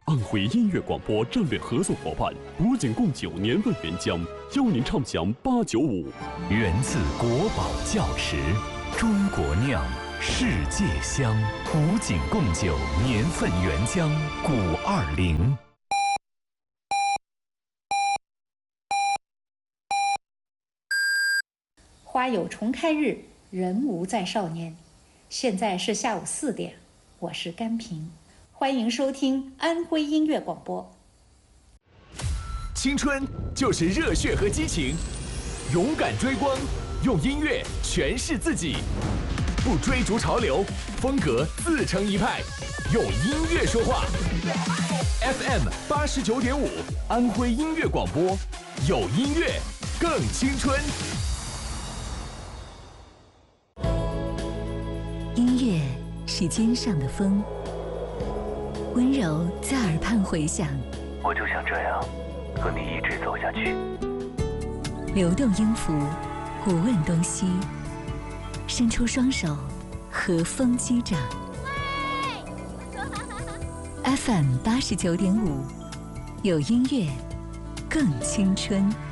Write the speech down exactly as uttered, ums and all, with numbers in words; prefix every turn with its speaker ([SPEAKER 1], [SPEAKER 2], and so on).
[SPEAKER 1] 安徽音乐广播战略合作伙伴古井贡酒年份原浆，邀您畅享八九五。
[SPEAKER 2] 源自国宝窖池，中国酿，世界香。古井贡酒年份原浆古二零。
[SPEAKER 3] 花有重开日，人无再少年。现在是下午四点，我是甘平，欢迎收听安徽音乐广播。
[SPEAKER 4] 青春就是热血和激情，勇敢追光，用音乐诠释自己，不追逐潮流，风格自成一派，用音乐说话。F M 八十九点五，安徽音乐广播，有音乐更青春。
[SPEAKER 5] 音乐是肩上的风，温柔在耳畔回响。
[SPEAKER 6] 我就想这样和你一直走下去。
[SPEAKER 5] 流动音符，不问东西，伸出双手，和风击掌。F M 八十九点五，有音乐更青春。